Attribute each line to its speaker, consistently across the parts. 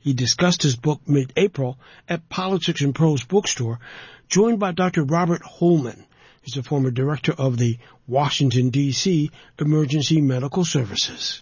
Speaker 1: He discussed his book mid-April at Politics and Prose Bookstore, joined by Dr. Robert Holman. He's a former director of the Washington, D.C. Emergency Medical Services.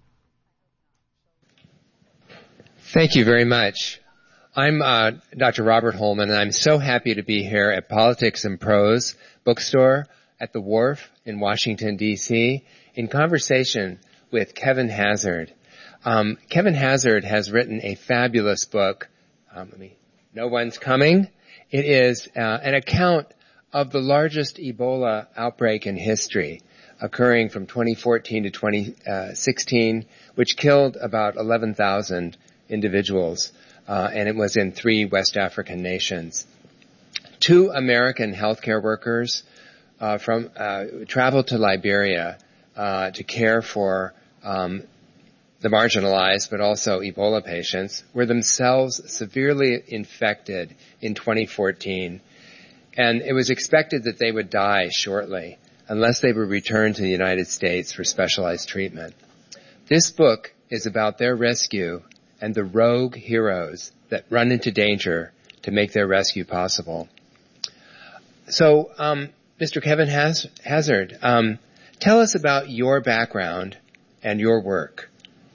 Speaker 2: Thank you very much. I'm Dr. Robert Holman, and I'm so happy to be here at Politics and Prose Bookstore at the Wharf in Washington, D.C., in conversation with Kevin Hazard. Kevin Hazard has written a fabulous book, No One's Coming. It is an account of the largest Ebola outbreak in history, occurring from 2014 to 2016, which killed about 11,000 individuals, and it was in 3 West African nations. 2 American healthcare workers traveled to Liberia to care for the marginalized, but also Ebola patients, were themselves severely infected in 2014. And it was expected that they would die shortly unless they were returned to the United States for specialized treatment. This book is about their rescue and the rogue heroes that run into danger to make their rescue possible. So, Mr. Kevin Hazard, tell us about your background and your work.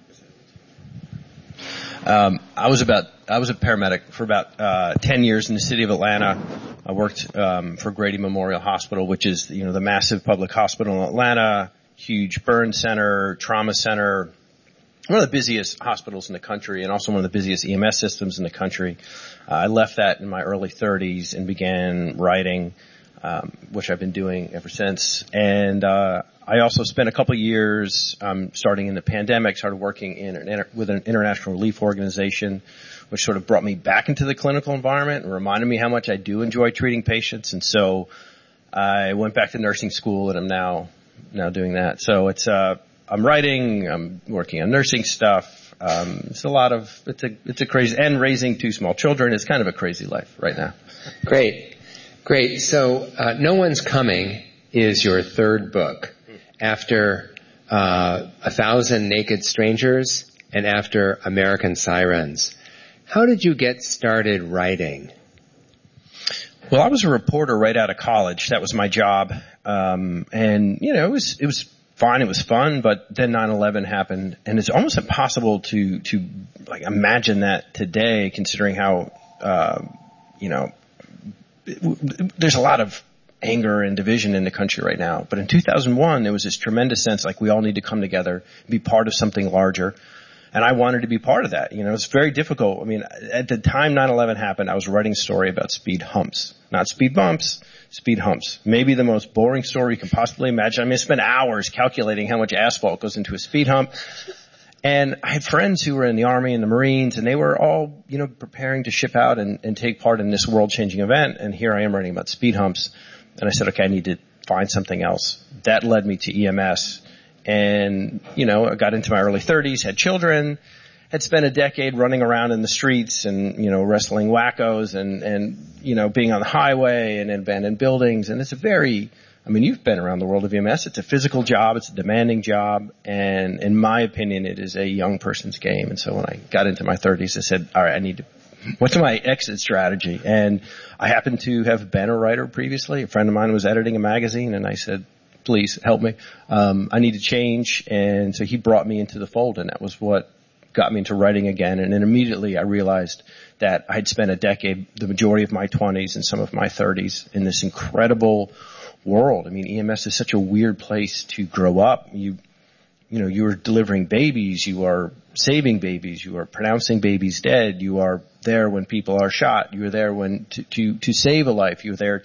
Speaker 3: I was a paramedic for about 10 years in the city of Atlanta. I worked for Grady Memorial Hospital, which is the massive public hospital in Atlanta, huge burn center, trauma center, one of the busiest hospitals in the country, and also one of the busiest EMS systems in the country. I left that in my early 30s and began writing, which I've been doing ever since. And I also spent a couple of years starting in the pandemic, started working with an international relief organization, which sort of brought me back into the clinical environment and reminded me how much I do enjoy treating patients. And so I went back to nursing school, and I'm now doing that. So it's I'm writing, I'm working on nursing stuff. It's a crazy, and raising 2 small children is kind of a crazy life right now.
Speaker 2: Great. So, No One's Coming is your 3rd book after 1,000 Naked Strangers and after American Sirens. How did you get started writing?
Speaker 3: Well, I was a reporter right out of college. That was my job. It was fine. It was fun, but then 9/11 happened, and it's almost impossible to imagine that today, considering how, there's a lot of anger and division in the country right now. But in 2001, there was this tremendous sense like we all need to come together, be part of something larger. And I wanted to be part of that. It's very difficult. I mean, at the time 9/11 happened, I was writing a story about speed humps, not speed bumps, speed humps. Maybe the most boring story you can possibly imagine. I spent hours calculating how much asphalt goes into a speed hump. And I had friends who were in the Army and the Marines, and they were all, preparing to ship out and take part in this world-changing event. And here I am writing about speed humps. And I said, okay, I need to find something else. That led me to EMS. And, I got into my early 30s, had children, had spent a decade running around in the streets and, wrestling wackos and being on the highway and in abandoned buildings. And it's you've been around the world of EMS. It's a physical job. It's a demanding job. And in my opinion, it is a young person's game. And so when I got into my 30s, I said, all right, what's my exit strategy? And I happened to have been a writer previously. A friend of mine was editing a magazine, and I said, please help me. I need to change. And so he brought me into the fold, and that was what got me into writing again. And then immediately I realized that I'd spent a decade, the majority of my 20s and some of my 30s, in this incredible world. EMS is such a weird place to grow up. You are delivering babies, you are saving babies, you are pronouncing babies dead, you are there when people are shot, you are there when to save a life, you're there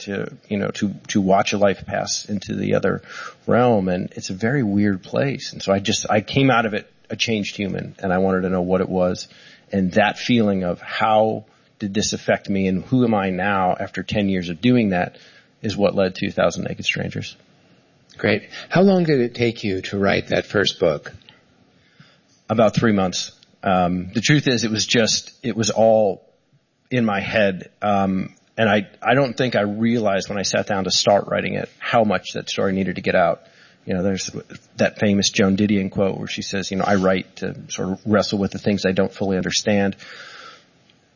Speaker 3: to watch a life pass into the other realm, and it's a very weird place. And so I came out of it a changed human, and I wanted to know what it was, and that feeling of how did this affect me and who am I now after 10 years of doing that is what led to 1,000 Naked Strangers.
Speaker 2: Great. How long did it take you to write that first book?
Speaker 3: About 3 months. The truth is, it was all in my head. And I don't think I realized when I sat down to start writing it how much that story needed to get out. There's that famous Joan Didion quote where she says, I write to sort of wrestle with the things I don't fully understand.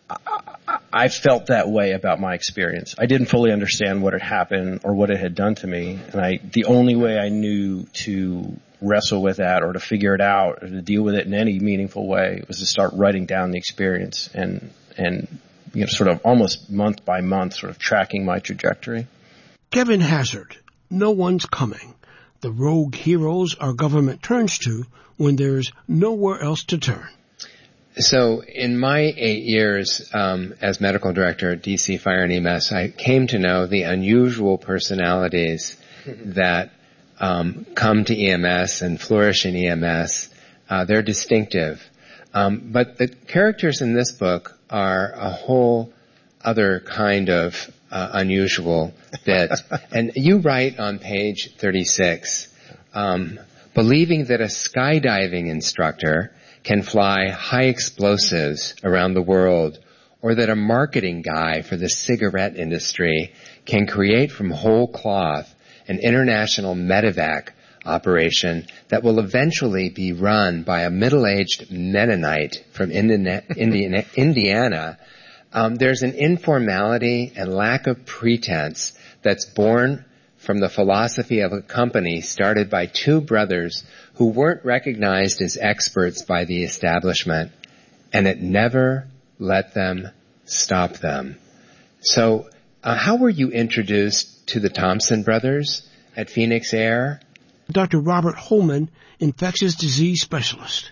Speaker 3: I felt that way about my experience. I didn't fully understand what had happened or what it had done to me. And the only way I knew to wrestle with that or to figure it out or to deal with it in any meaningful way was to start writing down the experience and sort of almost month by month sort of tracking my trajectory.
Speaker 1: Kevin Hazzard, No One's Coming. The rogue heroes our government turns to when there's nowhere else to turn.
Speaker 2: So in my 8 years as medical director at DC Fire and EMS, I came to know the unusual personalities that come to EMS and flourish in EMS. They're distinctive. But the characters in this book are a whole other kind of unusual bit. And you write on page 36, believing that a skydiving instructor can fly high explosives around the world, or that a marketing guy for the cigarette industry can create from whole cloth an international medevac operation that will eventually be run by a middle-aged Mennonite from Indiana. There's an informality and lack of pretense that's born from the philosophy of a company started by two brothers who weren't recognized as experts by the establishment, and it never let them stop them. So, how were you introduced to the Thompson brothers at Phoenix Air?
Speaker 1: Dr. Robert Holman, infectious disease specialist.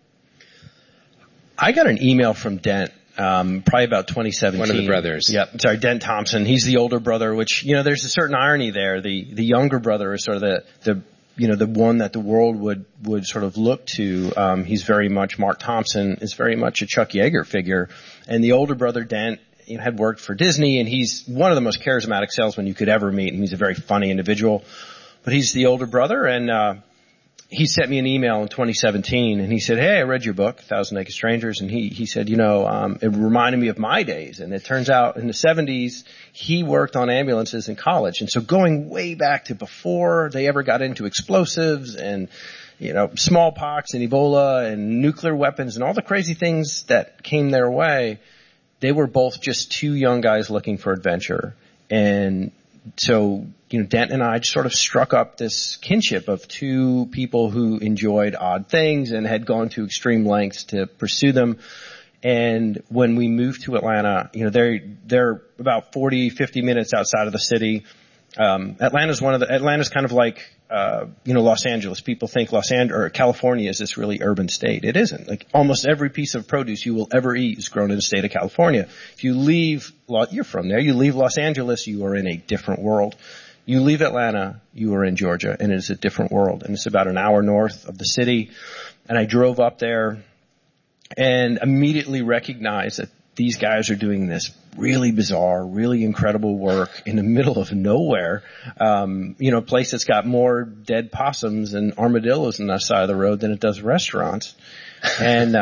Speaker 3: I got an email from Dent, probably about 2017.
Speaker 2: One of the brothers.
Speaker 3: Yep. Sorry, Dent Thompson. He's the older brother, which, there's a certain irony there. The younger brother is sort of the one that the world would sort of look to. He's very much, Mark Thompson is very much a Chuck Yeager figure. And the older brother, Dent, had worked for Disney, and he's one of the most charismatic salesmen you could ever meet, and he's a very funny individual. But he's the older brother, and he sent me an email in 2017, and he said, "Hey, I read your book, Thousand Naked Strangers," and he said, it reminded me of my days. And it turns out in the 70s, he worked on ambulances in college. And so going way back to before they ever got into explosives and, smallpox and Ebola and nuclear weapons and all the crazy things that came their way, they were both just two young guys looking for adventure. And so, Dent and I sort of struck up this kinship of two people who enjoyed odd things and had gone to extreme lengths to pursue them. And when we moved to Atlanta, they're about 40, 50 minutes outside of the city. Atlanta's kind of like, Los Angeles. People think California is this really urban state. It isn't. Like almost every piece of produce you will ever eat is grown in the state of California. If you leave, you're from there, you leave Los Angeles, you are in a different world. You leave Atlanta, you are in Georgia, and it is a different world. And it's about an hour north of the city. And I drove up there and immediately recognized that these guys are doing this really bizarre, really incredible work in the middle of nowhere. A place that's got more dead possums and armadillos on that side of the road than it does restaurants. And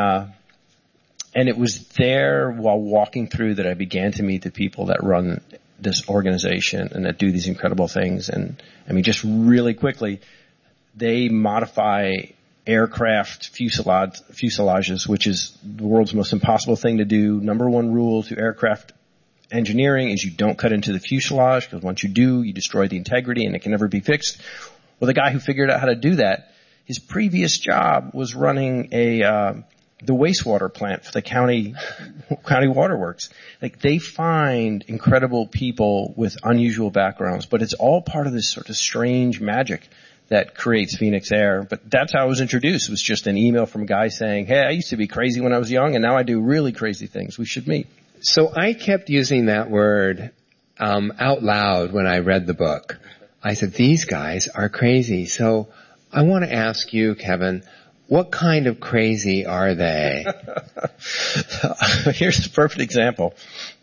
Speaker 3: it was there while walking through that I began to meet the people that run this organization and that do these incredible things. And just really quickly, they modify aircraft fuselages, which is the world's most impossible thing to do. Number one rule to aircraft engineering is you don't cut into the fuselage, because once you do, you destroy the integrity and it can never be fixed. Well, the guy who figured out how to do that, his previous job was running the wastewater plant for the county waterworks. Like, they find incredible people with unusual backgrounds, but it's all part of this sort of strange magic that creates Phoenix Air. But that's how I was introduced. It was just an email from a guy saying, "Hey, I used to be crazy when I was young, and now I do really crazy things. We should meet."
Speaker 2: So I kept using that word out loud when I read the book. I said, these guys are crazy. So I want to ask you, Kevin, what kind of crazy are they?
Speaker 3: Here's the perfect example.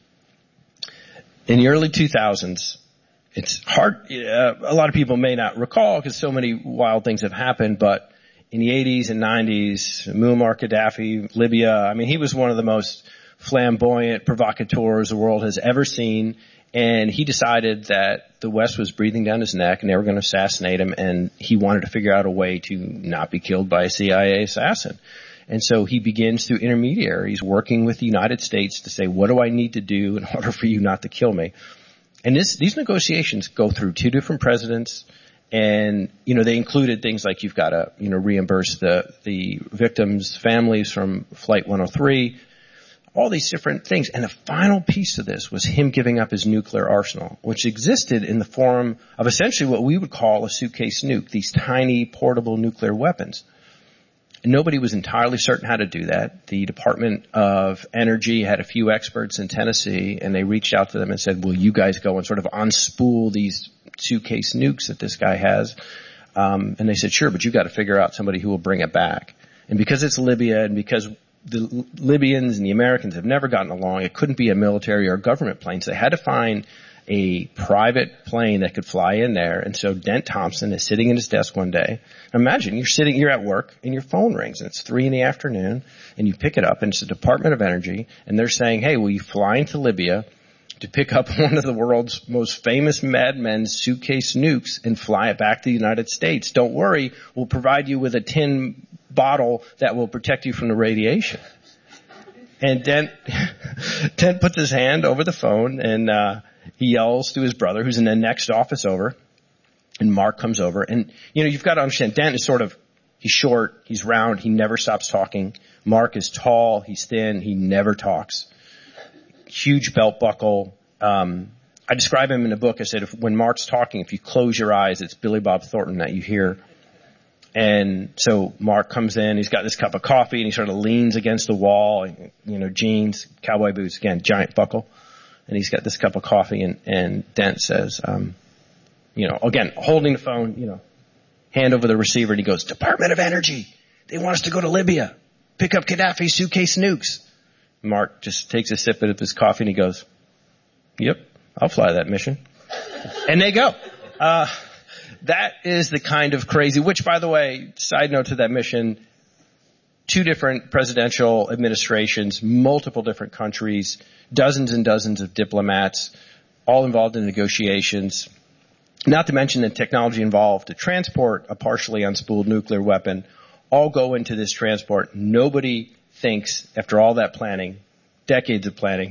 Speaker 3: In the early 2000s, it's hard, a lot of people may not recall because so many wild things have happened, but in the 80s and 90s, Muammar Gaddafi, Libya, he was one of the most flamboyant provocateurs the world has ever seen, and he decided that the West was breathing down his neck and they were going to assassinate him, and he wanted to figure out a way to not be killed by a CIA assassin. And so he begins through intermediaries working with the United States to say, what do I need to do in order for you not to kill me? And these negotiations go through 2 different presidents. And, they included things like you've got to, reimburse the victims' families from Flight 103, all these different things. And the final piece of this was him giving up his nuclear arsenal, which existed in the form of essentially what we would call a suitcase nuke, these tiny portable nuclear weapons. And nobody was entirely certain how to do that. The Department of Energy had a few experts in Tennessee, and they reached out to them and said, will you guys go and sort of unspool these suitcase nukes that this guy has? And they said, sure, but you've got to figure out somebody who will bring it back. And because it's Libya and because the Libyans and the Americans have never gotten along, it couldn't be a military or government plane. So they had to find a private plane that could fly in there. And so Dent Thompson is sitting in his desk one day. Imagine you're at work and your phone rings and it's 3 p.m. and you pick it up and it's the Department of Energy and they're saying, hey, will you fly into Libya to pick up one of the world's most famous madmen's suitcase nukes and fly it back to the United States? Don't worry, we'll provide you with a tin bottle that will protect you from the radiation. And Dent puts his hand over the phone and he yells to his brother, who's in the next office over, and Mark comes over. And, you've got to understand, Dent is he's short, he's round, he never stops talking. Mark is tall, he's thin, he never talks. Huge belt buckle. I describe him in the book. I said, when Mark's talking, if you close your eyes, it's Billy Bob Thornton that you hear. And so Mark comes in, he's got this cup of coffee, and he sort of leans against the wall, jeans, cowboy boots, again, giant buckle. And he's got this cup of coffee, and Dent says, again, holding the phone, hand over the receiver, and he goes, Department of Energy, they want us to go to Libya, pick up Gaddafi's suitcase nukes. Mark just takes a sip of his coffee, and he goes, yep, I'll fly that mission. And they go. That is the kind of crazy, which, by the way, side note to that mission, 2 different presidential administrations, multiple different countries, dozens and dozens of diplomats, all involved in negotiations, not to mention the technology involved to transport a partially unspooled nuclear weapon, all go into this transport. Nobody thinks, after all that planning, decades of planning,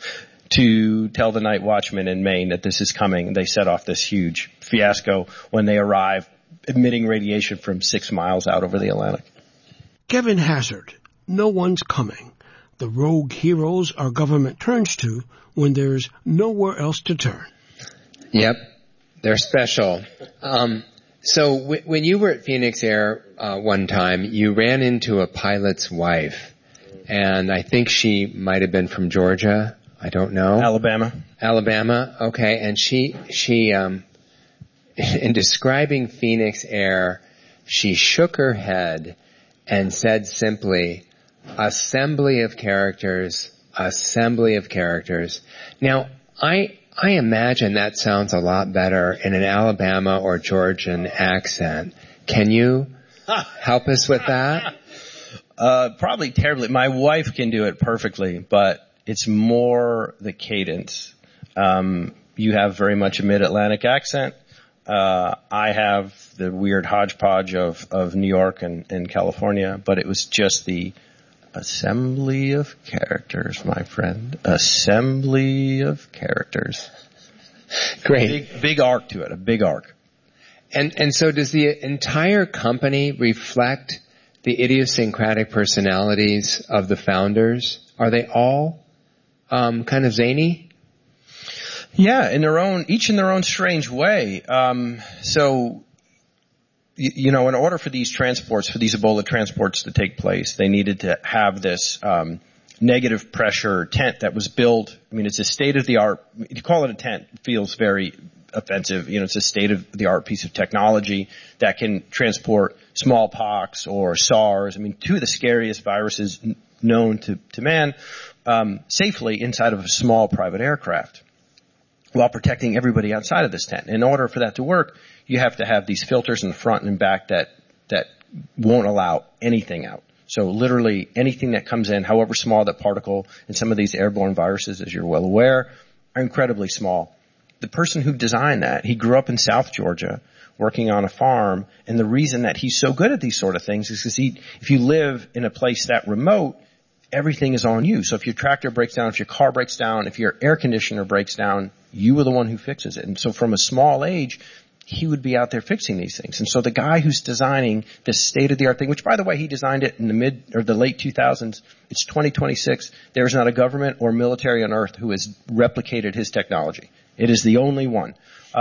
Speaker 3: to tell the night watchman in Maine that this is coming. They set off this huge fiasco when they arrive, emitting radiation from 6 miles out over the Atlantic.
Speaker 1: Kevin Hazzard, No One's Coming. The rogue heroes our government turns to when there's nowhere else to turn.
Speaker 2: Yep, they're special. So when you were at Phoenix Air one time, you ran into a pilot's wife, and I think she might have been from Georgia. I don't know. Alabama. Okay. And she in describing Phoenix Air, she shook her head and said simply, assembly of characters. Now, I imagine that sounds a lot better in an Alabama or Georgian accent. Can you help us with that?
Speaker 3: Probably terribly. My wife can do it perfectly, but it's more the cadence. You have very much a mid-Atlantic accent. I have the weird hodgepodge of New York and California, but it was just the assembly of characters, my friend. Assembly of characters.
Speaker 2: Great.
Speaker 3: Big arc to it, a big arc.
Speaker 2: And so does the entire company reflect the idiosyncratic personalities of the founders? Are they all kind of zany?
Speaker 3: Yeah, each in their own strange way. So, in order for these Ebola transports to take place, they needed to have this negative pressure tent that was built. I mean, it's a state-of-the-art, to call it a tent feels very offensive. It's a state-of-the-art piece of technology that can transport smallpox or SARS. I mean, 2 of the scariest viruses known to man, safely inside of a small private aircraft, while protecting everybody outside of this tent. In order for that to work, you have to have these filters in the front and back that won't allow anything out. So literally anything that comes in, however small that particle, and some of these airborne viruses, as you're well aware, are incredibly small. the person who designed that, he grew up in South Georgia working on a farm. And the reason that he's so good at these sort of things is because if you live in a place that remote, everything is on you. So if your tractor breaks down, if your car breaks down, if your air conditioner breaks down, you are the one who fixes it. And so from a small age, he would be out there fixing these things. And so the guy who's designing this state-of-the-art thing, which by the way, he designed it in the late 2000s. It's 2026. There is not a government or military on earth who has replicated his technology. It is the only one.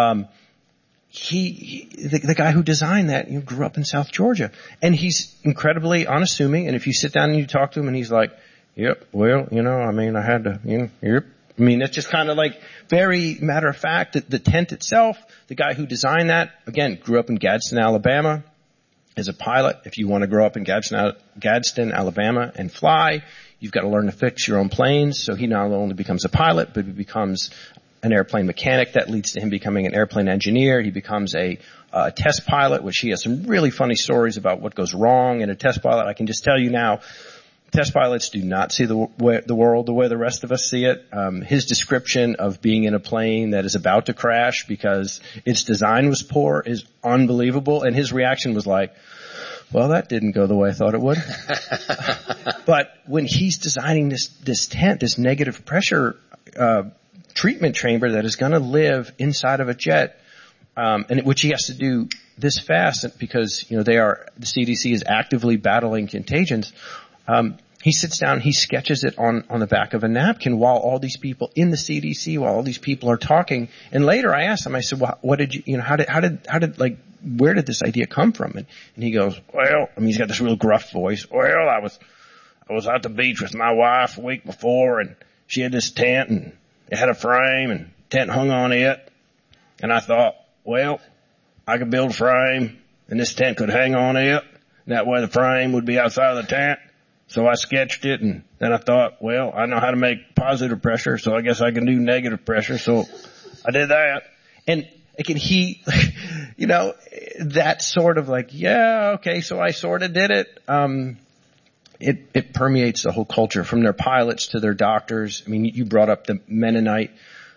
Speaker 3: The guy who designed that, grew up in South Georgia, and he's incredibly unassuming. And if you sit down and you talk to him and he's like, yep, well, I had to, yep. I mean, it's just kind of like very matter of fact. The tent itself, the guy who designed that, again, grew up in Gadsden, Alabama as a pilot. If you want to grow up in Gadsden, Alabama and fly, you've got to learn to fix your own planes. So he not only becomes a pilot, but he becomes an airplane mechanic. That leads to him becoming an airplane engineer. He becomes a test pilot, which he has some really funny stories about what goes wrong in a test pilot. I can just tell you now, test pilots do not see the world the way the rest of us see it. His description of being in a plane that is about to crash because its design was poor is unbelievable. And his reaction was like, well, that didn't go the way I thought it would. But when he's designing this tent, this negative pressure treatment chamber that is going to live inside of a jet, and which he has to do this fast because, the CDC is actively battling contagions. He sits down, he sketches it on the back of a napkin while all these people in the CDC, while all these people are talking. And later I asked him, I said, well, what did you, where did this idea come from? And he goes, well, he's got this real gruff voice. Well, I was at the beach with my wife a week before, and she had this tent, and it had a frame, and tent hung on it. And I thought, well, I could build a frame, and this tent could hang on it. That way the frame would be outside of the tent. So I sketched it, and then I thought, well, I know how to make positive pressure, so I guess I can do negative pressure. So I did that. And again, he, that sort of like, yeah, okay, so I sort of did it. It permeates the whole culture, from their pilots to their doctors. I mean, you brought up the Mennonite.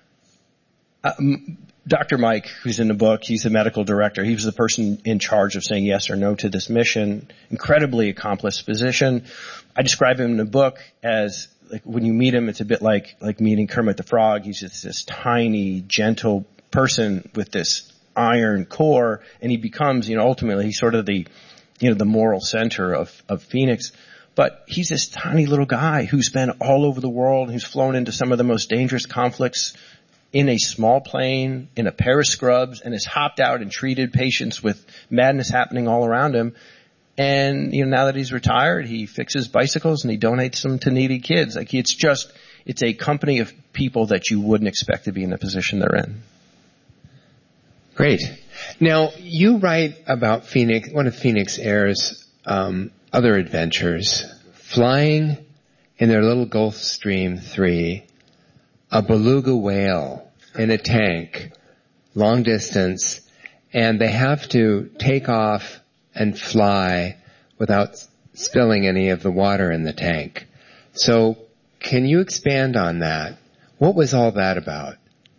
Speaker 3: Dr. Mike, who's in the book, he's the medical director. He was the person in charge of saying yes or no to this mission. Incredibly accomplished physician. I describe him in the book as, like, when you meet him, it's a bit like meeting Kermit the Frog. He's just this tiny, gentle person with this iron core, and he becomes, ultimately, he's sort of the moral center of Phoenix. But he's this tiny little guy who's been all over the world, who's flown into some of the most dangerous conflicts in a small plane, in a pair of scrubs, and has hopped out and treated patients with madness happening all around him. And, now that he's retired, he fixes bicycles and he donates them to needy kids. Like, it's a company of people that you wouldn't expect to be in the position they're in.
Speaker 2: Great. Now, you write about Phoenix, one of Phoenix Air's other adventures, flying in their little Gulfstream 3, a beluga whale in a tank, long distance, and they have to take off and fly without spilling any of the water in the tank. So can you expand on that? What was all that about?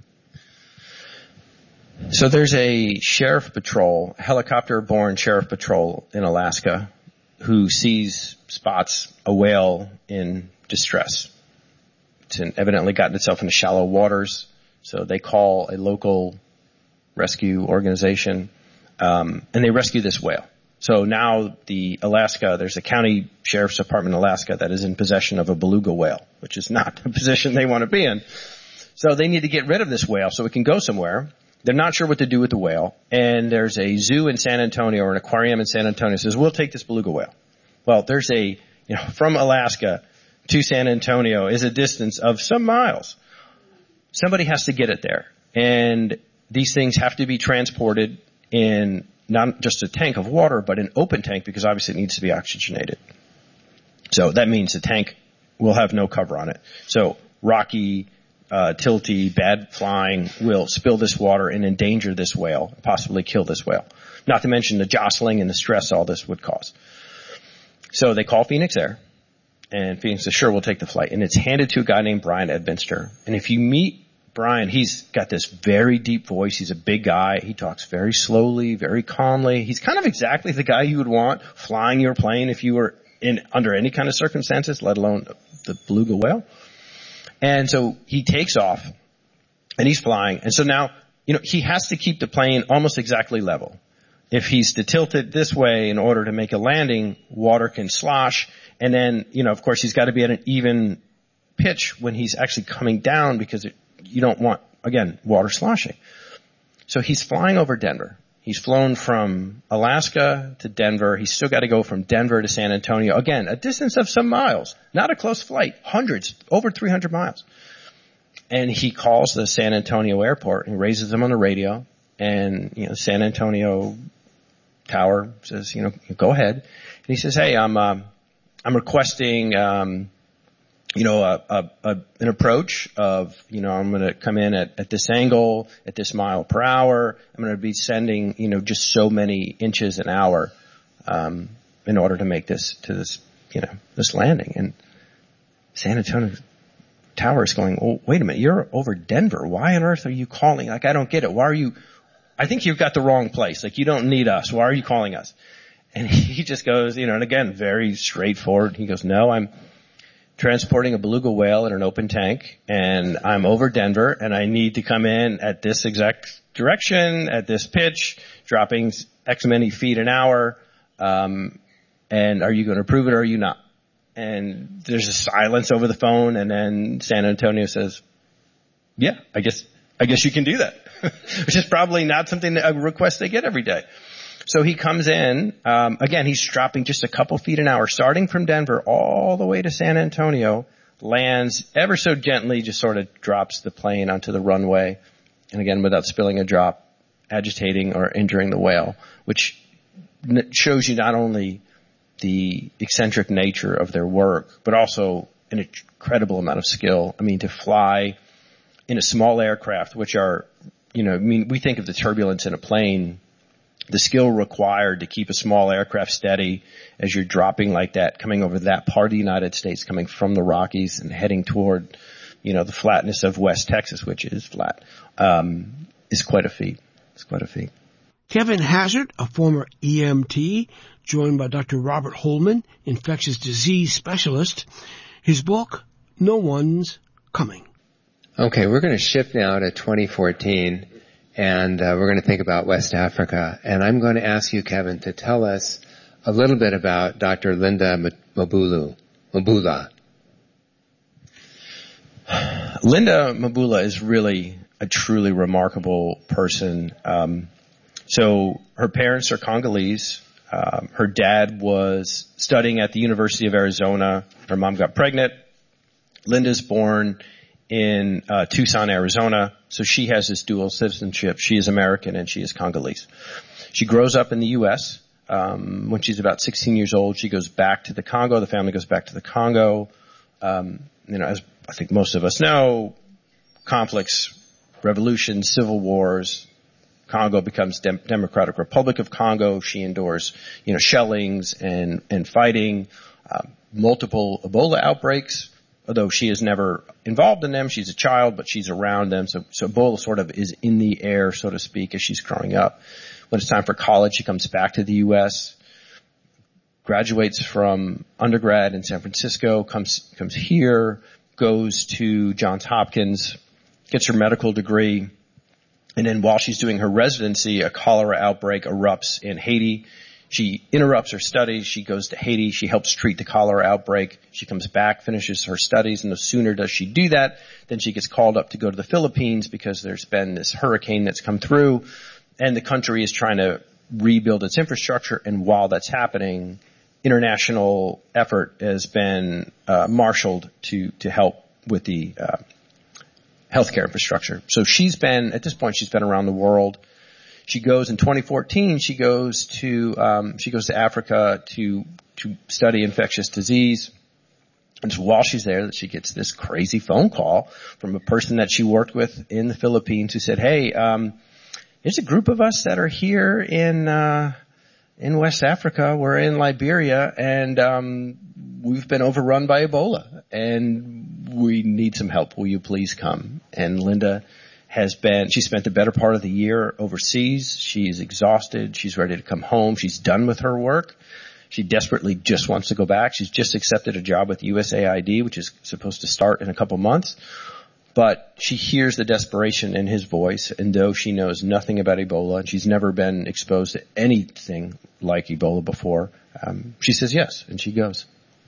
Speaker 3: So there's a sheriff patrol, helicopter-borne sheriff patrol in Alaska, who spots a whale in distress. It's evidently gotten itself into shallow waters, so they call a local rescue organization, and they rescue this whale. So now there's a county sheriff's department in Alaska that is in possession of a beluga whale, which is not a position they want to be in. So they need to get rid of this whale so it can go somewhere. They're not sure what to do with the whale, and there's a zoo in San Antonio, or an aquarium in San Antonio, that says, we'll take this beluga whale. Well, there's from Alaska to San Antonio is a distance of some miles. Somebody has to get it there. And these things have to be transported in not just a tank of water, but an open tank, because obviously it needs to be oxygenated. So that means the tank will have no cover on it. So rocky, tilty, bad flying will spill this water and endanger this whale, possibly kill this whale. Not to mention the jostling and the stress all this would cause. So they call Phoenix Air, and Phoenix says, sure, we'll take the flight. And it's handed to a guy named Brian Edminster. And if you meet Brian, he's got this very deep voice. He's a big guy. He talks very slowly, very calmly. He's kind of exactly the guy you would want flying your plane if you were under any kind of circumstances, let alone the beluga whale. And so he takes off and he's flying. And so now, he has to keep the plane almost exactly level. If he's to tilt it this way in order to make a landing, water can slosh. And then, of course, he's got to be at an even pitch when he's actually coming down because you don't want, again, water sloshing. So he's flying over Denver. He's flown from Alaska to Denver. He's still got to go from Denver to San Antonio. Again, a distance of some miles. Not a close flight. Hundreds, over 300 miles. And he calls the San Antonio airport and raises them on the radio. And, San Antonio tower says, go ahead. And he says, hey, I'm requesting, an approach of, I'm going to come in at this angle, at this mile per hour. I'm going to be sending, just so many inches an hour, in order to make this landing. And San Antonio tower is going, oh, wait a minute, you're over Denver. Why on earth are you calling? I don't get it. Why are you, I think you've got the wrong place. You don't need us. Why are you calling us? And he just goes, and again, very straightforward. He goes, no, I'm transporting a beluga whale in an open tank, and I'm over Denver, and I need to come in at this exact direction, at this pitch, dropping X many feet an hour, and are you going to approve it or are you not? And there's a silence over the phone, and then San Antonio says, yeah, I guess you can do that, which is probably not a request they get every day. So he comes in, again, he's dropping just a couple feet an hour, starting from Denver all the way to San Antonio, lands ever so gently, just sort of drops the plane onto the runway, and again, without spilling a drop, agitating or injuring the whale, which shows you not only the eccentric nature of their work, but also an incredible amount of skill. I mean, to fly in a small aircraft, which are, we think of the turbulence in a plane, the skill required to keep a small aircraft steady as you're dropping like that, coming over that part of the United States, coming from the Rockies and heading toward, the flatness of West Texas, which is flat, is quite a feat. It's quite a feat.
Speaker 1: Kevin Hazard, a former EMT, joined by Dr. Robert Holman, infectious disease specialist. His book, No One's Coming.
Speaker 2: Okay, we're going to shift now to 2014, and we're going to think about West Africa. And I'm going to ask you, Kevin, to tell us a little bit about Dr. Linda Mabula.
Speaker 3: Linda Mabula is really a truly remarkable person. So her parents are Congolese. Her dad was studying at the University of Arizona. Her mom got pregnant. Linda's born in Tucson, Arizona. So she has this dual citizenship. She is American and she is Congolese. She grows up in the U.S. When she's about 16 years old, she goes back to the Congo. The family goes back to the Congo. As I think most of us know, conflicts, revolutions, civil wars. Congo becomes Democratic Republic of Congo. She endures, shellings and fighting, multiple Ebola outbreaks, although she is never involved in them. She's a child, but she's around them. So Ebola sort of is in the air, so to speak, as she's growing up. When it's time for college, she comes back to the U.S., graduates from undergrad in San Francisco, comes here, goes to Johns Hopkins, gets her medical degree. And then while she's doing her residency, a cholera outbreak erupts in Haiti. She interrupts her studies. She goes to Haiti. She helps treat the cholera outbreak. She comes back, finishes her studies, and no sooner does she do that than she gets called up to go to the Philippines because there's been this hurricane that's come through, and the country is trying to rebuild its infrastructure. And while that's happening, international effort has been marshaled to help with the healthcare infrastructure. So at this point, she's been around the world. She goes in 2014, she goes to Africa to study infectious disease. And so while she's there, she gets this crazy phone call from a person that she worked with in the Philippines who said, hey, there's a group of us that are here in West Africa. We're in Liberia, and we've been overrun by Ebola, and we need some help. Will you please come? And Linda she spent the better part of the year overseas. She's exhausted. She's ready to come home. She's done with her work. She desperately just wants to go back. She's just accepted a job with USAID, which is supposed to start in a couple months. But she hears the desperation in his voice, and though she knows nothing about Ebola, and she's never been exposed to anything like Ebola before, she says yes, and she goes.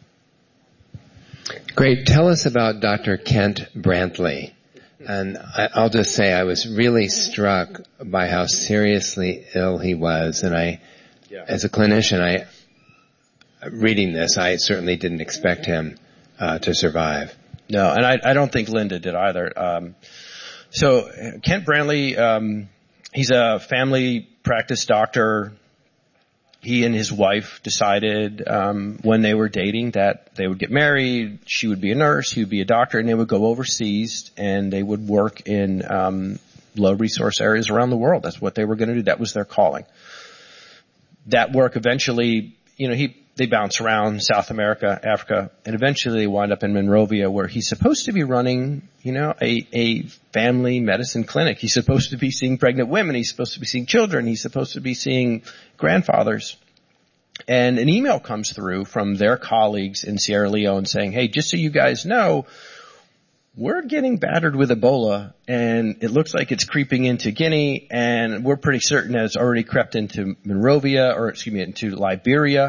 Speaker 2: Great. Tell us about Dr. Kent Brantley. And I'll just say I was really struck by how seriously ill he was. And as a clinician, reading this, I certainly didn't expect him to survive.
Speaker 3: No, and I don't think Linda did either. So Kent Brantley, he's a family practice doctor. He and his wife decided when they were dating that they would get married. She would be a nurse, he would be a doctor, and they would go overseas and they would work in low resource areas around the world. That's what they were going to do. That was their calling. That work eventually, they bounce around South America, Africa, and eventually they wind up in Monrovia, where he's supposed to be running, a family medicine clinic. He's supposed to be seeing pregnant women. He's supposed to be seeing children. He's supposed to be seeing grandfathers. And an email comes through from their colleagues in Sierra Leone saying, hey, just so you guys know, we're getting battered with Ebola, and it looks like it's creeping into Guinea, and we're pretty certain that it's already crept into into Liberia.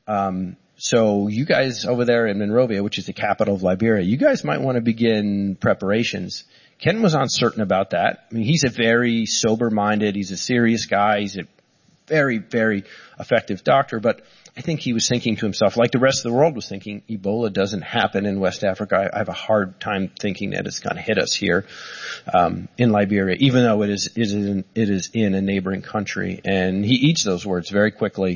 Speaker 3: So you guys over there in Monrovia, which is the capital of Liberia, you guys might want to begin preparations. Ken was uncertain about that. I mean, he's a very sober-minded, he's a serious guy, he's a very, very effective doctor, but I think he was thinking to himself, like the rest of the world was thinking, Ebola doesn't happen in West Africa. I have a hard time thinking that it's going to hit us here, in Liberia, even though it is in a neighboring country. And he eats those words very quickly.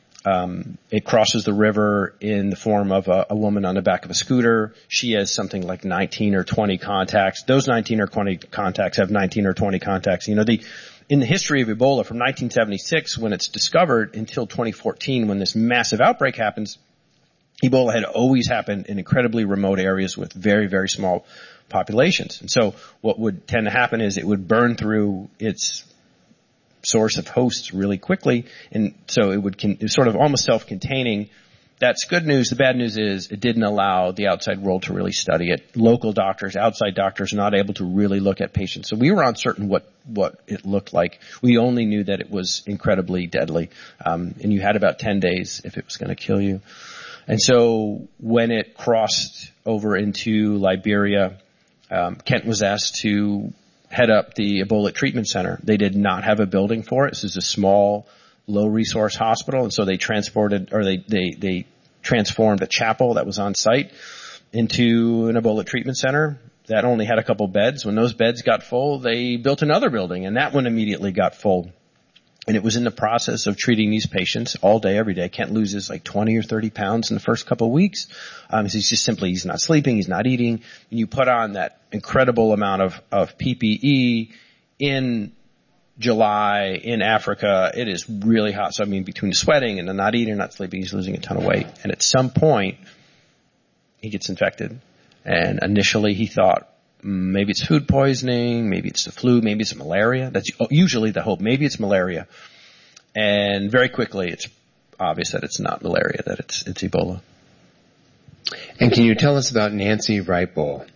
Speaker 3: It crosses the river in the form of a woman on the back of a scooter. She has something like 19 or 20 contacts. Those 19 or 20 contacts have 19 or 20 contacts. In the history of Ebola from 1976, when it's discovered, until 2014, when this massive outbreak happens, Ebola had always happened in incredibly remote areas with very, very small populations. And so what would tend to happen is it would burn through its source of hosts really quickly, and so it was sort of almost self-containing. That's good news. The bad news is it didn't allow the outside world to really study it. Local doctors, outside doctors, not able to really look at patients. So we were uncertain what it looked like. We only knew that it was incredibly deadly, and you had about 10 days if it was going to kill you. And so when it crossed over into Liberia, Kent was asked to head up the Ebola treatment center. They did not have a building for it. This is a small, low-resource hospital, and so they transformed a chapel that was on site into an Ebola treatment center that only had a couple beds. When those beds got full, they built another building, and that one immediately got full. And it was in the process of treating these patients all day, every day. Kent loses like 20 or 30 pounds in the first couple of weeks. He's not sleeping, he's not eating. And you put on that incredible amount of PPE in July in Africa. It is really hot. So between the sweating and the not eating, not sleeping, he's losing a ton of weight. And at some point, he gets infected. And initially he thought, maybe it's food poisoning, maybe it's the flu, maybe it's malaria. That's usually the hope. Maybe it's malaria. And very quickly it's obvious that it's not malaria, that it's Ebola.
Speaker 2: And can you tell us about Nancy Wright-Bowl?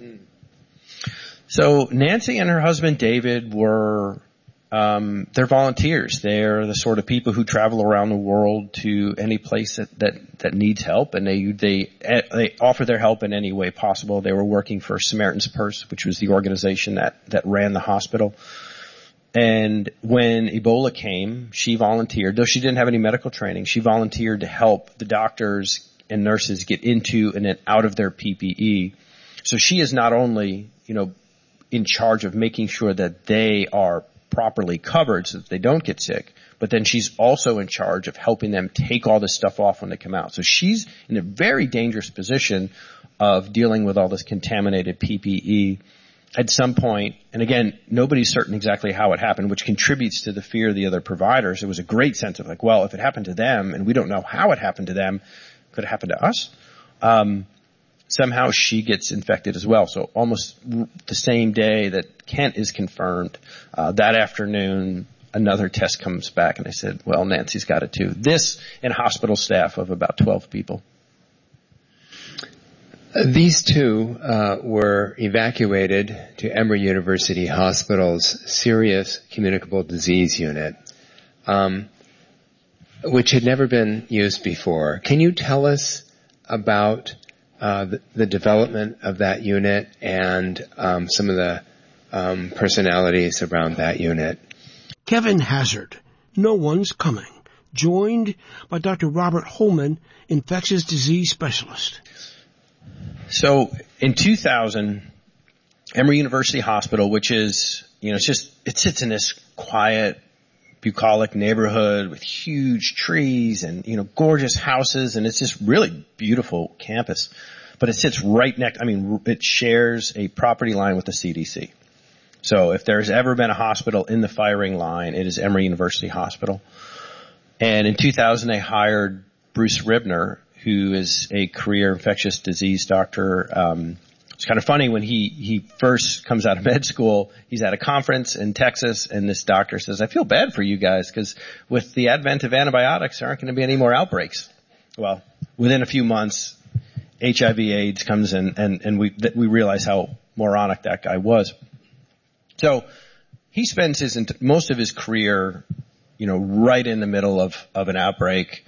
Speaker 3: So Nancy and her husband David were they're volunteers. They're the sort of people who travel around the world to any place that needs help, and they offer their help in any way possible. They were working for Samaritan's Purse, which was the organization that ran the hospital. And when Ebola came, she volunteered, though she didn't have any medical training. She volunteered to help the doctors and nurses get into and out of their PPE. So she is not only, in charge of making sure that they are properly covered so that they don't get sick, but then she's also in charge of helping them take all this stuff off when they come out. So she's in a very dangerous position of dealing with all this contaminated PPE. At some point, and again, nobody's certain exactly how it happened, which contributes to the fear of the other providers. It was a great sense of like, well, if it happened to them and we don't know how it happened to them, could it happen to us? somehow she gets infected as well. So almost the same day that Kent is confirmed, that afternoon, another test comes back, and I said, well, Nancy's got it too. This and hospital staff of about 12 people.
Speaker 2: These two were evacuated to Emory University Hospital's Serious Communicable Disease Unit, which had never been used before. Can you tell us about the development of that unit and some of the personalities around that unit?
Speaker 1: Kevin Hazard, No One's Coming, joined by Dr. Robert Holman, infectious disease specialist.
Speaker 3: So in 2000, Emory University Hospital, which is, it sits in this quiet, bucolic neighborhood with huge trees and, gorgeous houses, and it's just really beautiful campus. But it sits right next, it shares a property line with the CDC. So if there's ever been a hospital in the firing line, it is Emory University Hospital. And in 2000, they hired Bruce Ribner, who is a career infectious disease doctor. It's kind of funny when he first comes out of med school, he's at a conference in Texas, and this doctor says, I feel bad for you guys because with the advent of antibiotics, there aren't going to be any more outbreaks. Well, within a few months, HIV/AIDS comes in, and we realize how moronic that guy was. So he spends most of his career, right in the middle of an outbreak.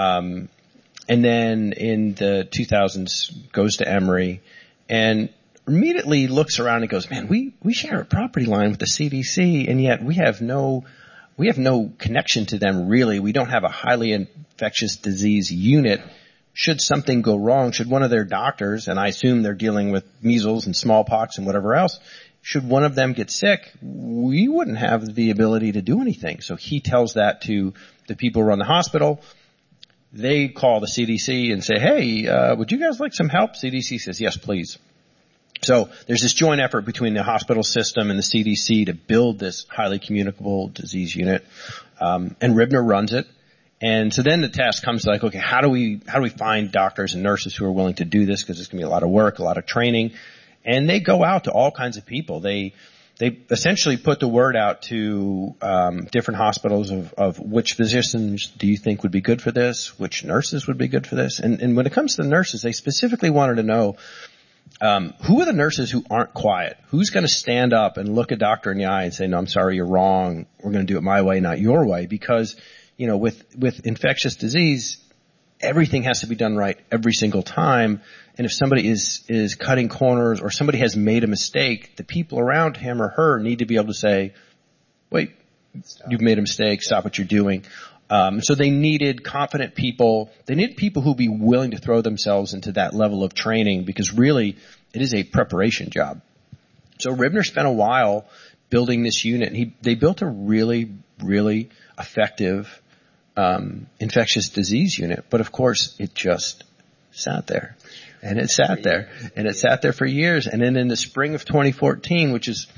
Speaker 3: And then in the 2000s goes to Emory and immediately looks around and goes, man, we share a property line with the CDC, and yet we have no connection to them really. We don't have a highly infectious disease unit. Should something go wrong, should one of their doctors, and I assume they're dealing with measles and smallpox and whatever else, should one of them get sick, we wouldn't have the ability to do anything. So he tells that to the people who run the hospital. They call the CDC and say, hey, would you guys like some help? CDC says, yes, please. So there's this joint effort between the hospital system and the CDC to build this highly communicable disease unit. And Ribner runs it. And so then the task comes like, okay, how do we find doctors and nurses who are willing to do this? Because it's going to be a lot of work, a lot of training. And they go out to all kinds of people. They essentially put the word out to different hospitals of which physicians do you think would be good for this, which nurses would be good for this. And when it comes to the nurses, they specifically wanted to know who are the nurses who aren't quiet? Who's going to stand up and look a doctor in the eye and say, no, I'm sorry, you're wrong. We're going to do it my way, not your way. Because, with infectious disease, everything has to be done right every single time. And if somebody is cutting corners or somebody has made a mistake, the people around him or her need to be able to say, wait, you've made a mistake, stop what you're doing. So they needed confident people. They needed people who'd be willing to throw themselves into that level of training because really it is a preparation job. So Ribner spent a while building this unit, and they built a really, really effective infectious disease unit. But of course, it just sat there. And it sat there. And it sat there for years. And then in the spring of 2014, which is,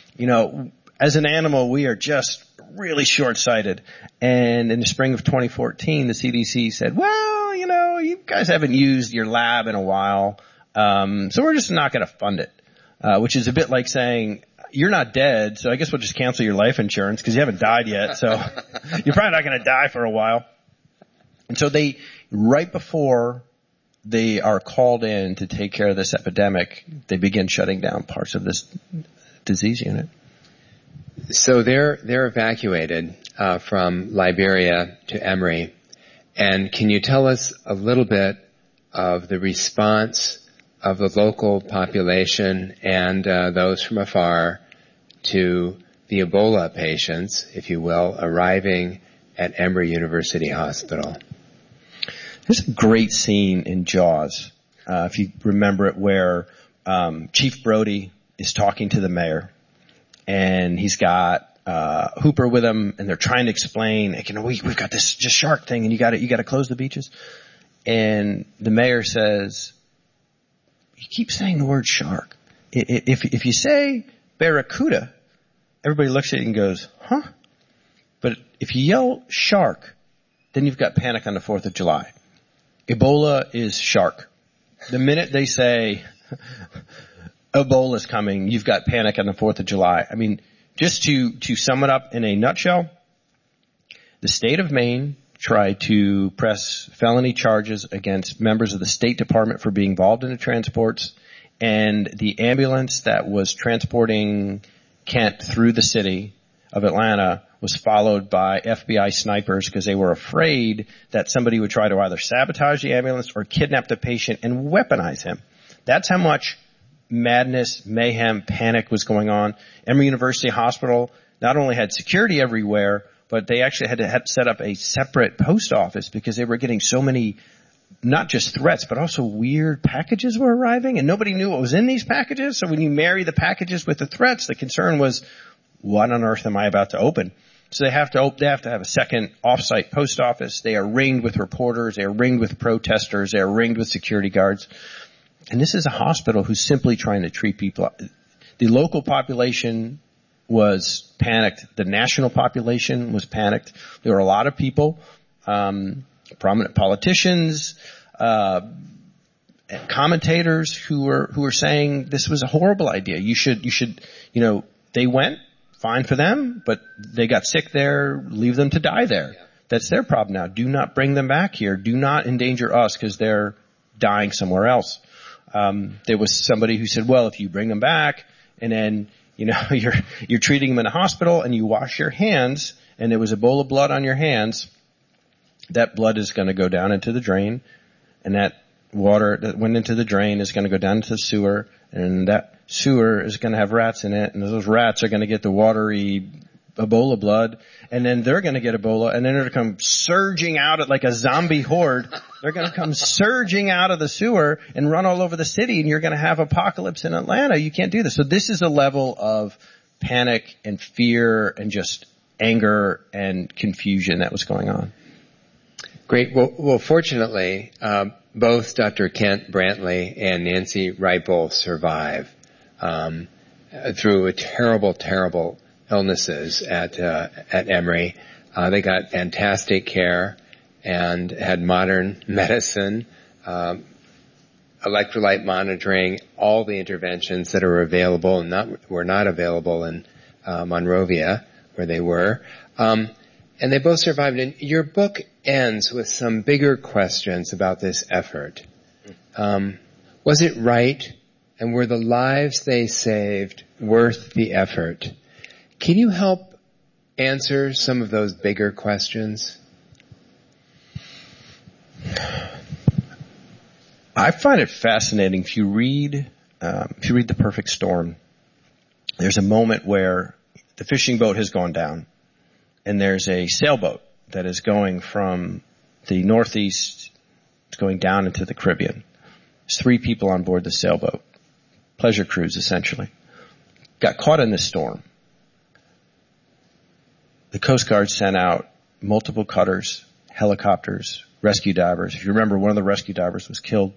Speaker 3: as an animal, we are just really short-sighted. And in the spring of 2014, the CDC said, well, you guys haven't used your lab in a while, so we're just not going to fund it, which is a bit like saying, you're not dead, so I guess we'll just cancel your life insurance because you haven't died yet, so you're probably not going to die for a while. And so right before they are called in to take care of this epidemic, they begin shutting down parts of this disease unit.
Speaker 2: So they're evacuated from Liberia to Emory. And can you tell us a little bit of the response of the local population and those from afar to the Ebola patients, if you will, arriving at Emory University Hospital?
Speaker 3: There's a great scene in Jaws, if you remember it, where Chief Brody is talking to the mayor, and he's got Hooper with him, and they're trying to explain, like, we've got this just shark thing, and you got to close the beaches. And the mayor says, "You keep saying the word shark. If you say barracuda, everybody looks at you and goes, huh? But if you yell shark, then you've got Panic on the 4th of July. Ebola is shark." The minute they say Ebola's coming, you've got panic on the 4th of July. I mean, just to sum it up in a nutshell, the state of Maine tried to press felony charges against members of the State Department for being involved in the transports, and the ambulance that was transporting Kent through the city of Atlanta was followed by FBI snipers because they were afraid that somebody would try to either sabotage the ambulance or kidnap the patient and weaponize him. That's how much madness, mayhem, panic was going on. Emory University Hospital not only had security everywhere, but they actually had to set up a separate post office because they were getting so many, not just threats, but also weird packages were arriving, and nobody knew what was in these packages. So when you marry the packages with the threats, the concern was, what on earth am I about to open? So they have to have a second off-site post office. They are ringed with reporters. They are ringed with protesters. They are ringed with security guards. And this is a hospital who's simply trying to treat people. The local population was panicked. The national population was panicked. There were a lot of people, prominent politicians, commentators who were saying this was a horrible idea. You should, they went, fine for them, but they got sick there, leave them to die there. Yeah. That's their problem now. Do not bring them back here. Do not endanger us because they're dying somewhere else. There was somebody who said, well, if you bring them back and then, you're treating them in a hospital and you wash your hands and there was Ebola blood on your hands, that blood is going to go down into the drain, and that water that went into the drain is going to go down into the sewer, and that sewer is going to have rats in it, and those rats are going to get the watery Ebola blood, and then they're going to get Ebola, and then they're going to come surging out at like a zombie horde. They're going to come surging out of the sewer and run all over the city, and you're going to have apocalypse in Atlanta. You can't do this. So this is a level of panic and fear and just anger and confusion that was going on.
Speaker 2: Great. Well, fortunately, both Dr. Kent Brantley and Nancy Reipel survive through a terrible illnesses at Emory. They got fantastic care and had modern medicine, electrolyte monitoring, all the interventions that are available and were not available in Monrovia, where they were. And they both survived. And your book ends with some bigger questions about this effort. Was it right? And were the lives they saved worth the effort? Can you help answer some of those bigger questions?
Speaker 3: I find it fascinating. If you read The Perfect Storm, there's a moment where the fishing boat has gone down, and there's a sailboat that is going from the Northeast, it's going down into the Caribbean. There's 3 people on board the sailboat. Pleasure cruise, essentially. Got caught in this storm. The Coast Guard sent out multiple cutters, helicopters, rescue divers. If you remember, one of the rescue divers was killed.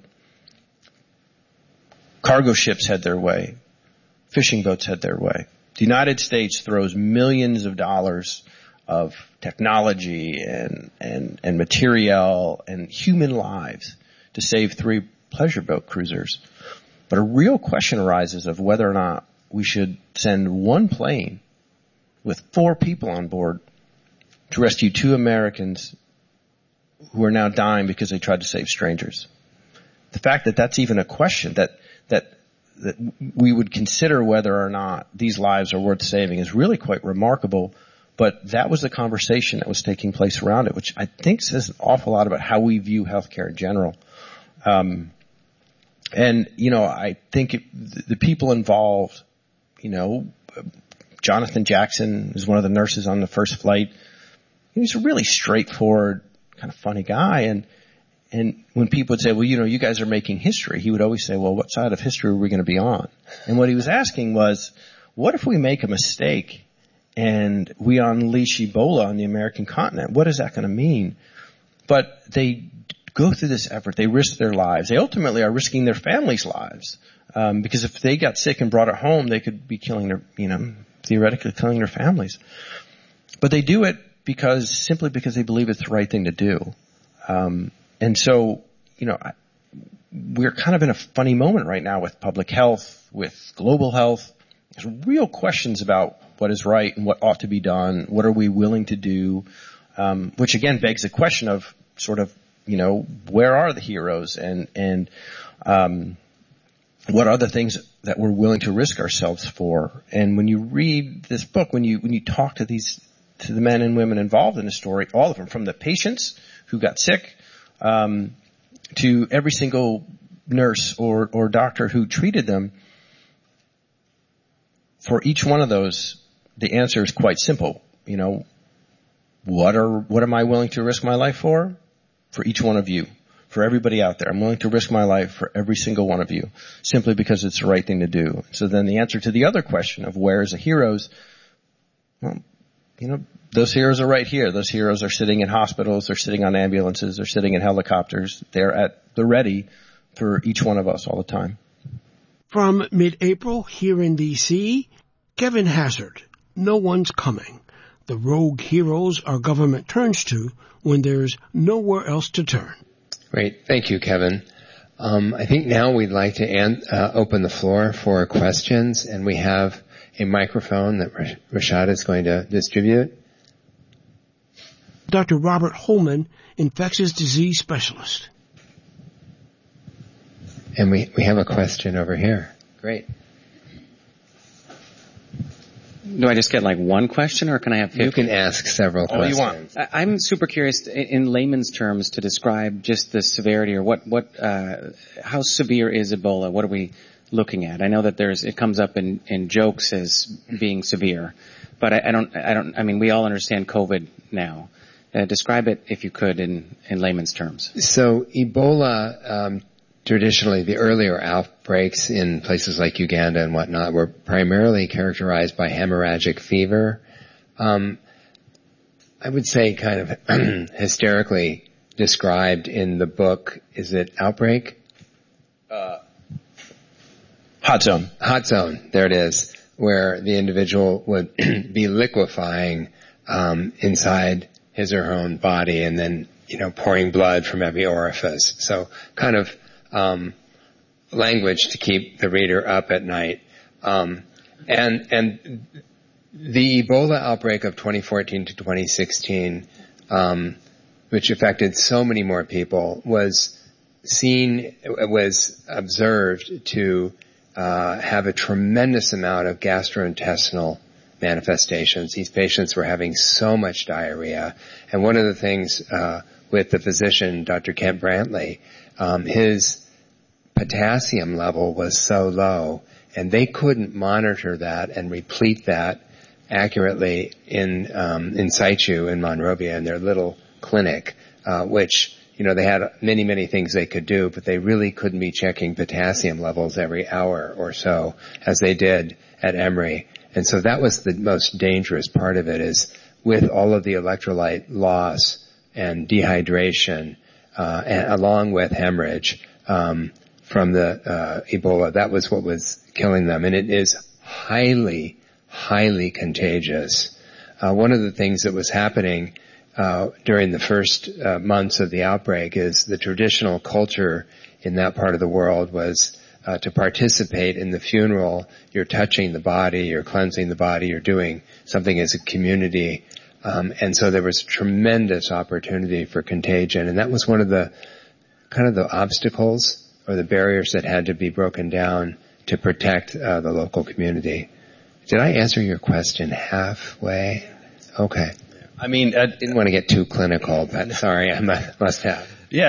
Speaker 3: Cargo ships had their way. Fishing boats had their way. The United States throws millions of dollars of technology and material and human lives to save 3 pleasure boat cruisers. But a real question arises of whether or not we should send one plane with 4 people on board to rescue 2 Americans who are now dying because they tried to save strangers. The fact that that's even a question, that we would consider whether or not these lives are worth saving is really quite remarkable. But that was the conversation that was taking place around it, which I think says an awful lot about how we view healthcare in general. I think the people involved, Jonathan Jackson is one of the nurses on the first flight. He's a really straightforward, kind of funny guy. And when people would say, well, you guys are making history, he would always say, well, what side of history are we going to be on? And what he was asking was, what if we make a mistake and we unleash Ebola on the American continent? What is that going to mean? But they go through this effort. They risk their lives. They ultimately are risking their families' lives. Because if they got sick and brought it home, they could be killing theoretically killing their families. But they do it simply because they believe it's the right thing to do. And so, we're kind of in a funny moment right now with public health, with global health. There's real questions about what is right and what ought to be done. What are we willing to do? Which again begs the question of sort of, where are the heroes and what are the things that we're willing to risk ourselves for? And when you read this book, when you talk to the men and women involved in the story, all of them, from the patients who got sick, to every single nurse or doctor who treated them, for each one of those, the answer is quite simple. What am I willing to risk my life for? For each one of you. For everybody out there. I'm willing to risk my life for every single one of you, simply because it's the right thing to do. So then the answer to the other question of where is the heroes, well, those heroes are right here. Those heroes are sitting in hospitals, they're sitting on ambulances, they're sitting in helicopters. They're at the ready for each one of us all the time.
Speaker 1: From mid-April here in D.C., Kevin Hazzard, No One's Coming. The rogue heroes our government turns to when there's nowhere else to turn.
Speaker 2: Great. Thank you, Kevin. I think now we'd like to open the floor for questions, and we have a microphone that Rashad is going to distribute.
Speaker 1: Dr. Robert Holman, infectious disease specialist.
Speaker 2: And we have a question over here. Great.
Speaker 4: Do I just get one question, or can I have 50?
Speaker 2: You can ask several questions.
Speaker 3: You want.
Speaker 4: I'm super curious in layman's terms to describe just the severity, or how severe is Ebola? What are we looking at? I know that it comes up in jokes as being severe, but I mean, we all understand COVID now. Describe it, if you could, in layman's terms.
Speaker 2: So Ebola, traditionally, the earlier outbreaks in places like Uganda and whatnot were primarily characterized by hemorrhagic fever. I would say kind of hysterically described in the book, is it outbreak?
Speaker 3: Hot zone.
Speaker 2: Hot zone, there it is, where the individual would be liquefying inside his or her own body and then, pouring blood from every orifice. So kind of language to keep the reader up at night. And the Ebola outbreak of 2014 to 2016, which affected so many more people, was observed to have a tremendous amount of gastrointestinal manifestations. These patients were having so much diarrhea. And one of the things with the physician, Dr. Kent Brantley, his potassium level was so low, and they couldn't monitor that and replete that accurately in situ in Monrovia in their little clinic, which, they had many, many things they could do, but they really couldn't be checking potassium levels every hour or so as they did at Emory. And so that was the most dangerous part of it, is with all of the electrolyte loss and dehydration, and along with hemorrhage, from the Ebola, that was what was killing them. And it is highly, highly contagious. One of the things that was happening during the first months of the outbreak is the traditional culture in that part of the world was to participate in the funeral. You're touching the body, you're cleansing the body, you're doing something as a community. And so there was tremendous opportunity for contagion. And that was one of the kind of the obstacles or the barriers that had to be broken down to protect the local community. Did I answer your question halfway? Okay.
Speaker 3: I mean,
Speaker 2: didn't want to get too clinical, but sorry, I must have.
Speaker 3: Yeah,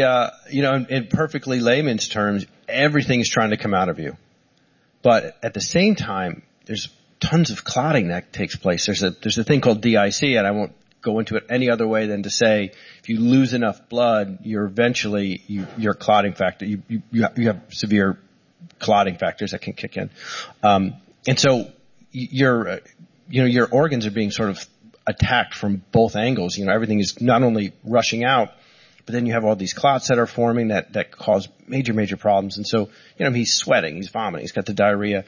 Speaker 3: in perfectly layman's terms, everything is trying to come out of you. But at the same time, there's tons of clotting that takes place. There's a thing called DIC, and I won't go into it any other way than to say if you lose enough blood, you're eventually your clotting factor. You have severe clotting factors that can kick in, and so your organs are being sort of attacked from both angles. Everything is not only rushing out, but then you have all these clots that are forming that cause major problems. And so, he's sweating, he's vomiting, he's got the diarrhea,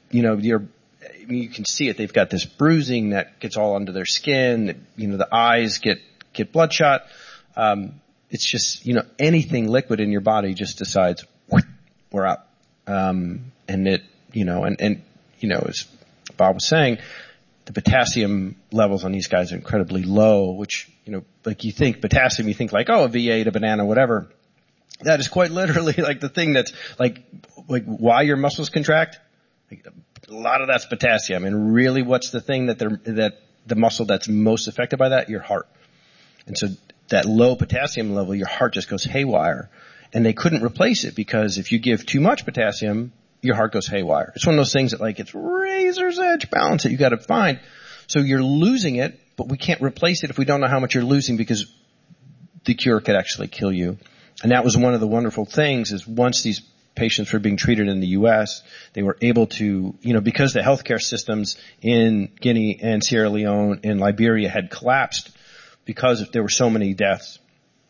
Speaker 3: you can see it. They've got this bruising that gets all under their skin. The eyes get bloodshot. it's just, anything liquid in your body just decides, we're out. And it, as Bob was saying, the potassium levels on these guys are incredibly low, which, like you think potassium, you think like, a V8, a banana, whatever. That is quite literally like the thing that's like why your muscles contract. Like, a lot of that's potassium. And really what's the thing that the muscle that's most affected by that? Your heart. And so that low potassium level, your heart just goes haywire. And they couldn't replace it because if you give too much potassium, your heart goes haywire. It's one of those things that like it's razor's edge balance that you got to find. So you're losing it, but we can't replace it if we don't know how much you're losing because the cure could actually kill you. And that was one of the wonderful things is once these patients were being treated in the U.S., they were able to, because the healthcare systems in Guinea and Sierra Leone and Liberia had collapsed because there were so many deaths,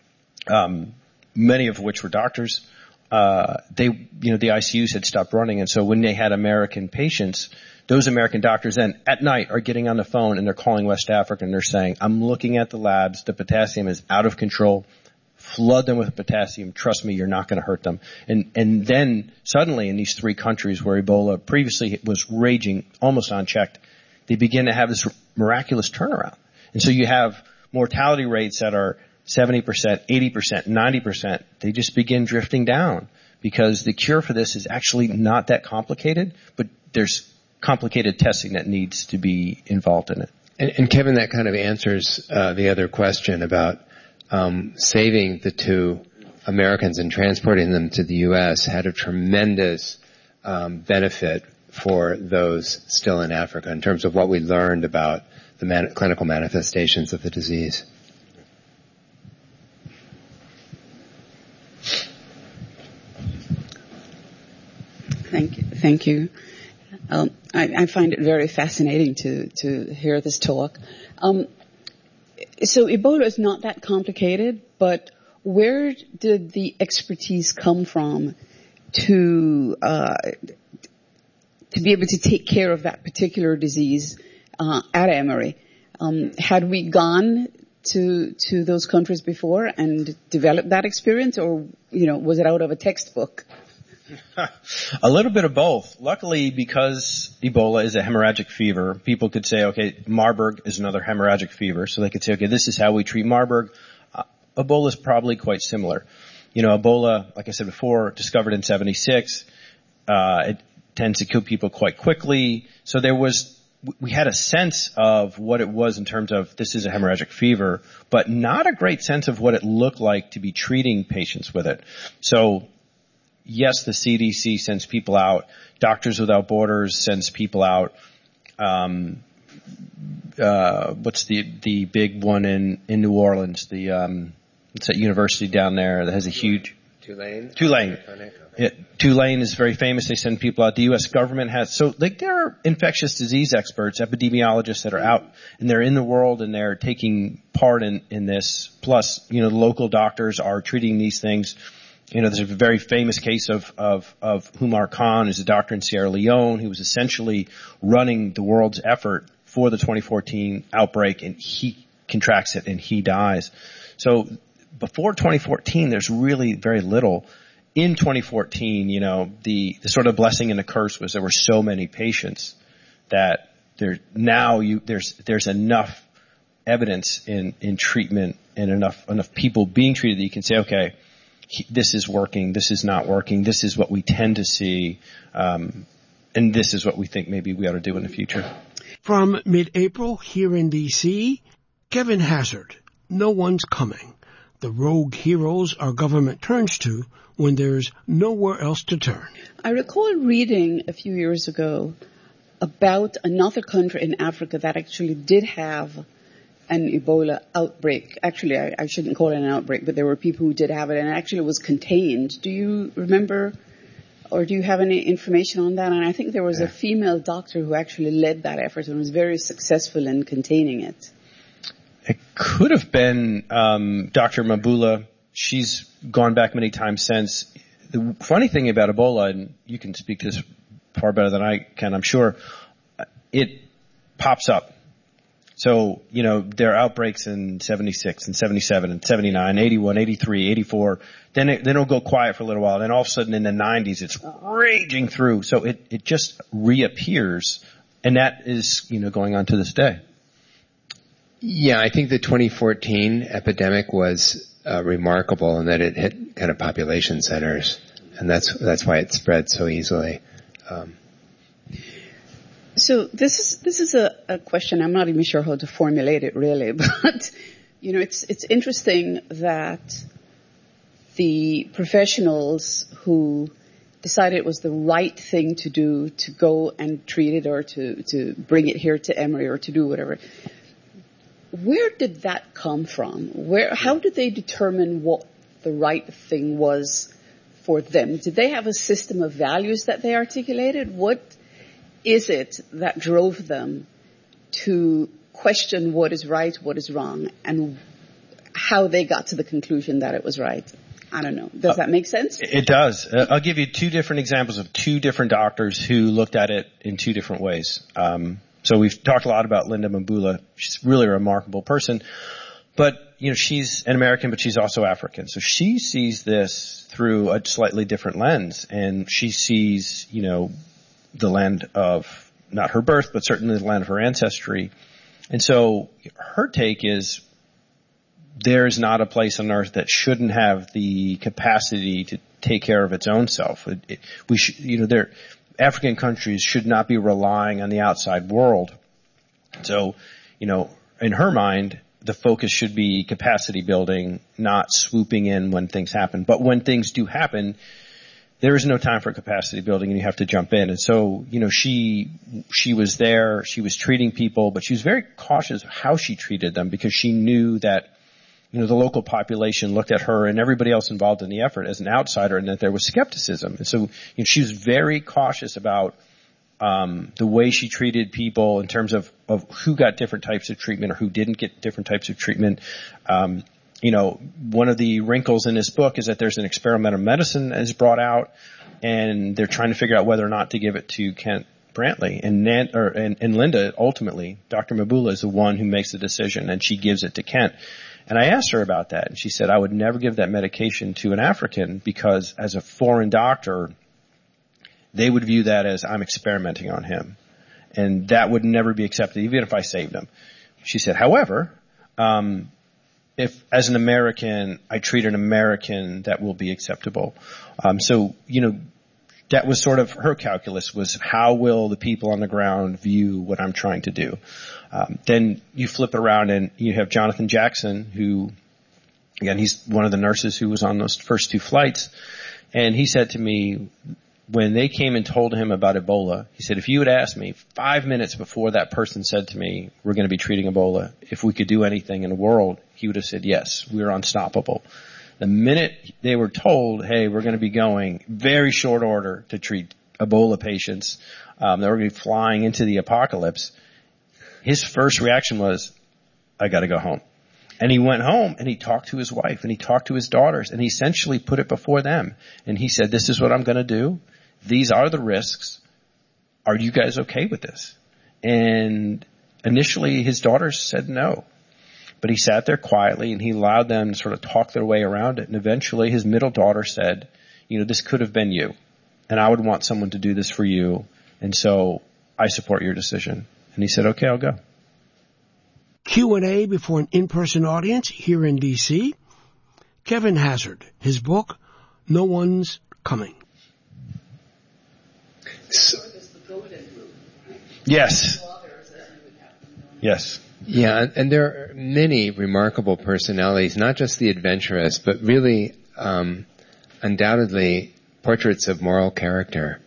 Speaker 3: many of which were doctors, the ICUs had stopped running. And so when they had American patients, those American doctors then at night are getting on the phone and they're calling West Africa and they're saying, I'm looking at the labs. The potassium is out of control. Flood them with potassium. Trust me, you're not going to hurt them. And then suddenly in these 3 countries where Ebola previously was raging almost unchecked, they begin to have this miraculous turnaround. And so you have mortality rates that are 70%, 80%, 90%. They just begin drifting down because the cure for this is actually not that complicated, but there's complicated testing that needs to be involved in it.
Speaker 2: And Kevin, that kind of answers the other question about saving the 2 Americans and transporting them to the U.S. had a tremendous benefit for those still in Africa in terms of what we learned about the clinical manifestations of the disease.
Speaker 5: Thank you. I find it very fascinating to hear this talk. So Ebola is not that complicated, but where did the expertise come from to be able to take care of that particular disease at Emory? Had we gone to those countries before and developed that experience, or was it out of a textbook?
Speaker 3: A little bit of both. Luckily, because Ebola is a hemorrhagic fever, people could say, okay, Marburg is another hemorrhagic fever. So they could say, okay, this is how we treat Marburg. Ebola is probably quite similar. Ebola, like I said before, discovered in 1976. It tends to kill people quite quickly. So we had a sense of what it was in terms of this is a hemorrhagic fever, but not a great sense of what it looked like to be treating patients with it. So yes, the CDC sends people out. Doctors Without Borders sends people out. What's the big one in New Orleans? It's that university down there that has a huge
Speaker 2: Tulane.
Speaker 3: Yeah, Tulane is very famous. They send people out. The U.S. government has, there are infectious disease experts, epidemiologists that are out and they're in the world and they're taking part in this. Plus, the local doctors are treating these things. There's a very famous case of Humar Khan, who's a doctor in Sierra Leone, who was essentially running the world's effort for the 2014 outbreak, and he contracts it and he dies. So before 2014, there's really very little. In 2014, the sort of blessing and the curse was there were so many patients that there's enough evidence in treatment and enough people being treated that you can say, okay, this is working, this is not working, this is what we tend to see, and this is what we think maybe we ought to do in the future.
Speaker 1: From mid-April here in D.C., Kevin Hazzard, No One's Coming, the rogue heroes our government turns to when there's nowhere else to turn.
Speaker 5: I recall reading a few years ago about another country in Africa that actually did have an Ebola outbreak. Actually, I shouldn't call it an outbreak, but there were people who did have it, and actually it was contained. Do you remember, or do you have any information on that? And I think there was a female doctor who actually led that effort and was very successful in containing it.
Speaker 3: It could have been Dr. Mabula. She's gone back many times since. The funny thing about Ebola, and you can speak to this far better than I can, I'm sure, it pops up. So, there are outbreaks in 76 and 77 and 79, 81, 83, 84. Then it'll go quiet for a little while. Then all of a sudden in the 90s, it's raging through. So it just reappears. And that is, going on to this day.
Speaker 2: Yeah, I think the 2014 epidemic was remarkable in that it hit kind of population centers. And that's why it spread so easily.
Speaker 5: So this is a question. I'm not even sure how to formulate it really, but it's interesting that the professionals who decided it was the right thing to do to go and treat it or to bring it here to Emory or to do whatever. Where did that come from? How did they determine what the right thing was for them? Did they have a system of values that they articulated? What is it that drove them to question what is right, what is wrong, and how they got to the conclusion that it was right? I don't know. Does that make sense?
Speaker 3: It does. I'll give you two different examples of two different doctors who looked at it in two different ways. So we've talked a lot about Linda Mbula. She's really a remarkable person. But, she's an American, but she's also African. So she sees this through a slightly different lens. And she sees, the land of not her birth, but certainly the land of her ancestry. And so her take is there is not a place on earth that shouldn't have the capacity to take care of its own self. African countries should not be relying on the outside world. So, in her mind, the focus should be capacity building, not swooping in when things happen. But when things do happen, there is no time for capacity building and you have to jump in. And so, she was there, she was treating people, but she was very cautious of how she treated them because she knew that, the local population looked at her and everybody else involved in the effort as an outsider and that there was skepticism. And so, she was very cautious about, the way she treated people in terms of who got different types of treatment or who didn't get different types of treatment. One of the wrinkles in this book is that there's an experimental medicine that is brought out and they're trying to figure out whether or not to give it to Kent Brantley. And Linda, ultimately, Dr. Mbula is the one who makes the decision and she gives it to Kent. And I asked her about that and she said, I would never give that medication to an African because as a foreign doctor, they would view that as I'm experimenting on him. And that would never be accepted, even if I saved him. She said, however, if as an American, I treat an American, that will be acceptable. That was sort of her calculus was how will the people on the ground view what I'm trying to do? Then you flip it around and you have Jonathan Jackson who, again, he's one of the nurses who was on those first two flights. And he said to me, when they came and told him about Ebola, he said, if you had asked me 5 minutes before that person said to me, we're going to be treating Ebola, if we could do anything in the world, he would have said, yes, we're unstoppable. The minute they were told, hey, we're going to be going very short order to treat Ebola patients, that we're going to be flying into the apocalypse, his first reaction was, I got to go home. And he went home and he talked to his wife and he talked to his daughters and he essentially put it before them. And he said, this is what I'm going to do. These are the risks. Are you guys okay with this? And initially his daughters said no. But he sat there quietly and he allowed them to sort of talk their way around it. And eventually his middle daughter said, this could have been you. And I would want someone to do this for you. And so I support your decision. And he said, okay, I'll go.
Speaker 1: Q&A before an in-person audience here in D.C. Kevin Hazard, his book, No One's Coming.
Speaker 3: Yes. Yes.
Speaker 2: Yeah, and there are many remarkable personalities, not just the adventurous, but really, undoubtedly, portraits of moral character,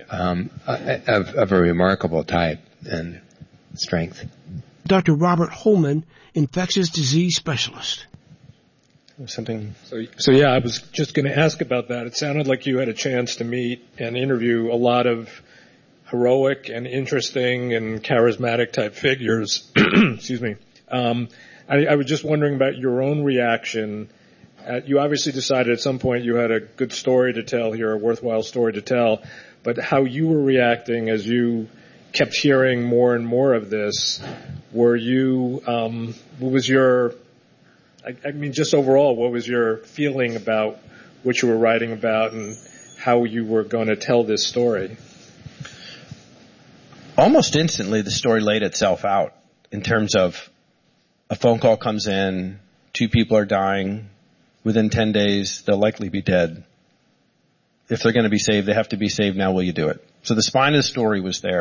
Speaker 2: of a remarkable type and strength.
Speaker 1: Dr. Robert Holman, infectious disease specialist.
Speaker 3: Something.
Speaker 6: So yeah, I was just going to ask about that. It sounded like you had a chance to meet and interview a lot of heroic and interesting and charismatic type figures. Excuse me. I was just wondering about your own reaction. You obviously decided at some point you had a good story to tell here, a worthwhile story to tell, but how you were reacting as you kept hearing more and more of this. were you, what was your, I mean, just overall, what was your feeling about what you were writing about and how you were going to tell this story?
Speaker 3: Almost instantly, the story laid itself out in terms of a phone call comes in, 2 people are dying. Within 10 days, they'll likely be dead. If they're going to be saved, they have to be saved now. Will you do it? So the spine of the story was there.